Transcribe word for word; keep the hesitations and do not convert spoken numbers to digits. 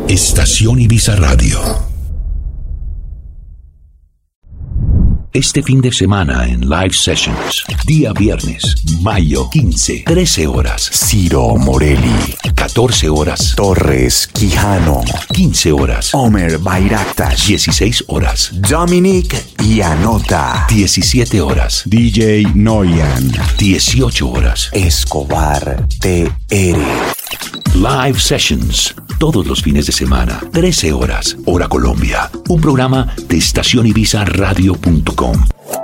Estación Ibiza Radio. Este fin de semana en Live Sessions, día viernes, mayo quince, trece horas, Ciro Morelli, catorce horas, Torres Quijano, quince horas, Omer Bayraktas, dieciséis horas, Dominic Ianota, diecisiete horas, D J Noyan, dieciocho horas, Escobar T R. Live Sessions, todos los fines de semana, trece horas, hora Colombia. Un programa de estación ibiza radio punto com.